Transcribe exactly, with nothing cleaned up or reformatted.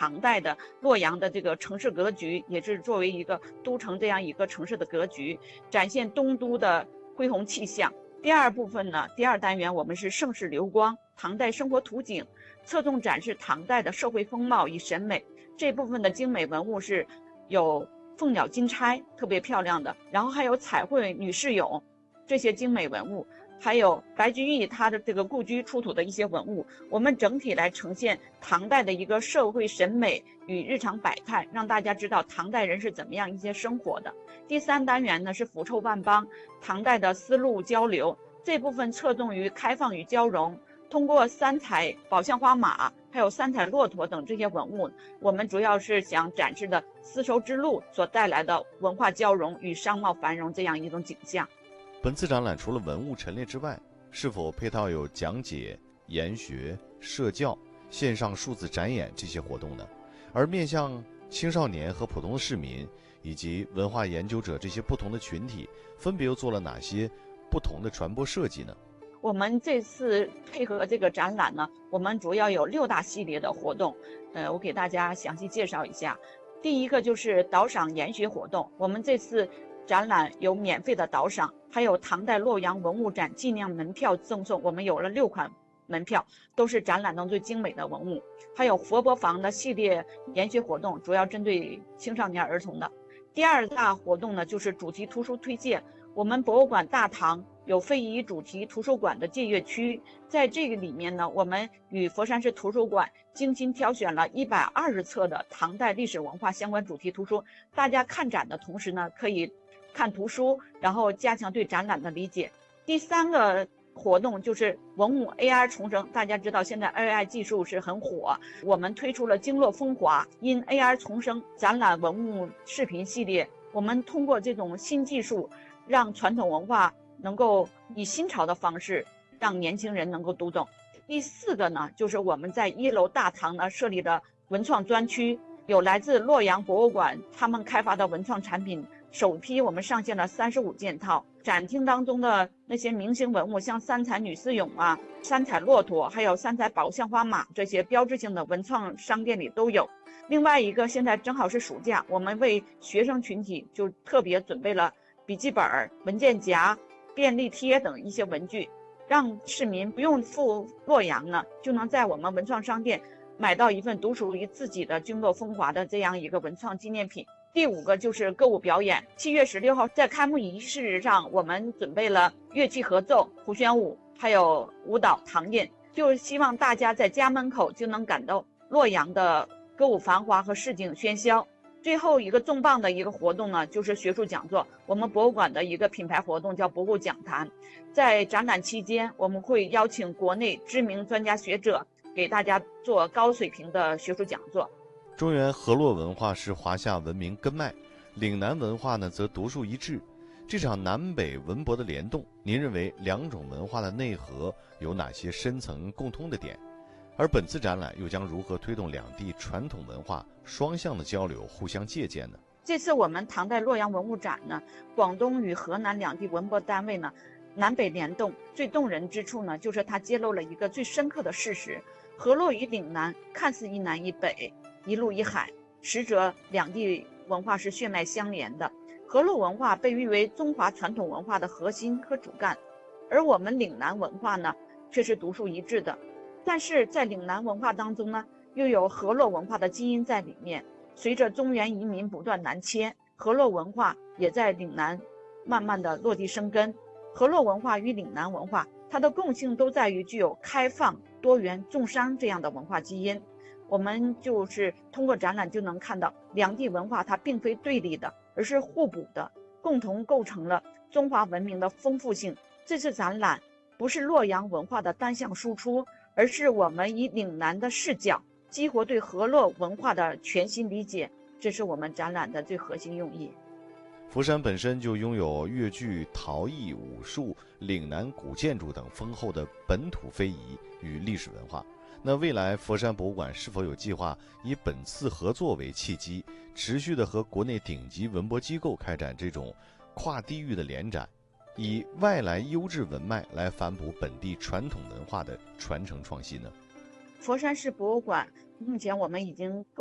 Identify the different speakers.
Speaker 1: 唐代的洛阳的这个城市格局，也是作为一个都城这样一个城市的格局，展现东都的恢宏气象。第二部分呢，第二单元我们是盛世流光，唐代生活图景，侧重展示唐代的社会风貌与审美。这部分的精美文物是有凤鸟金钗，特别漂亮的，然后还有彩绘女士俑，这些精美文物，还有白居易他的这个故居出土的一些文物，我们整体来呈现唐代的一个社会审美与日常百态，让大家知道唐代人是怎么样一些生活的。第三单元呢是腐臭万邦，唐代的丝路交流，这部分侧重于开放与交融，通过三彩宝象花马还有三彩骆驼等这些文物，我们主要是想展示的丝绸之路所带来的文化交融与商贸繁荣这样一种景象。
Speaker 2: 本次展览除了文物陈列之外，是否配套有讲解、研学、社教、线上数字展演这些活动呢？而面向青少年和普通市民以及文化研究者这些不同的群体，分别又做了哪些不同的传播设计呢？
Speaker 1: 我们这次配合这个展览呢，我们主要有六大系列的活动，呃，我给大家详细介绍一下。第一个就是导赏研学活动，我们这次展览有免费的导赏，还有唐代洛阳文物展纪念门票赠送，我们有了六款门票，都是展览中最精美的文物。还有佛伯房的系列研学活动，主要针对青少年儿童的。第二大活动呢，就是主题图书推荐。我们博物馆大堂有非遗主题图书馆的借阅区，在这个里面呢，我们与佛山市图书馆精心挑选了一百二十册的唐代历史文化相关主题图书，大家看展的同时呢，可以看图书，然后加强对展览的理解。第三个活动就是文物 A R 重生，大家知道现在 A I 技术是很火，我们推出了经络风华因 A R 重生展览文物视频系列，我们通过这种新技术，让传统文化能够以新潮的方式让年轻人能够读懂。第四个呢，就是我们在一楼大堂呢设立的文创专区，有来自洛阳博物馆他们开发的文创产品，首批我们上线了三十五件套。展厅当中的那些明星文物，像三彩女丝俑啊、三彩骆驼，还有三彩宝象花马，这些标志性的文创商店里都有。另外一个，现在正好是暑假，我们为学生群体就特别准备了笔记本、文件夹、便利贴等一些文具，让市民不用赴洛阳呢，就能在我们文创商店买到一份独属于自己的经络风华的这样一个文创纪念品。第五个就是歌舞表演，七月十六号在开幕仪式上，我们准备了乐器合奏、胡旋舞，还有舞蹈唐印，就是希望大家在家门口就能感到洛阳的歌舞繁华和市井喧嚣。最后一个重磅的一个活动呢，就是学术讲座。我们博物馆的一个品牌活动叫博物讲坛，在展览期间，我们会邀请国内知名专家学者给大家做高水平的学术讲座。
Speaker 2: 中原河洛文化是华夏文明根脉，岭南文化呢则独树一帜。这场南北文博的联动，您认为两种文化的内核有哪些深层共通的点？而本次展览又将如何推动两地传统文化双向的交流、互相借鉴呢？
Speaker 1: 这次我们唐代洛阳文物展呢，广东与河南两地文博单位呢，南北联动，最动人之处呢，就是它揭露了一个最深刻的事实：河洛与岭南看似一南一北，一陆一海，实则两地文化是血脉相连的。河洛文化被誉为中华传统文化的核心和主干，而我们岭南文化呢，却是独树一帜的。但是在岭南文化当中呢，又有河洛文化的基因在里面。随着中原移民不断南迁，河洛文化也在岭南慢慢的落地生根。河洛文化与岭南文化，它的共性都在于具有开放、多元、重商这样的文化基因。我们就是通过展览就能看到，两地文化它并非对立的，而是互补的，共同构成了中华文明的丰富性。这次展览不是洛阳文化的单向输出，而是我们以岭南的视角激活对河洛文化的全新理解，这是我们展览的最核心用意。
Speaker 2: 佛山本身就拥有越剧、陶艺、武术、岭南古建筑等丰厚的本土非遗与历史文化。那未来佛山博物馆是否有计划以本次合作为契机，持续的和国内顶级文博机构开展这种跨地域的联展，以外来优质文脉来反哺本地传统文化的传承创新呢？
Speaker 1: 佛山市博物馆目前我们已经